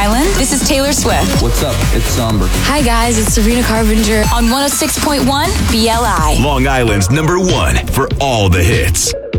Island, this is Taylor Swift. What's up? It's Somber. Hi guys, it's Sabrina Carpenter on 106.1 BLI. Long Island's #1 for all the hits.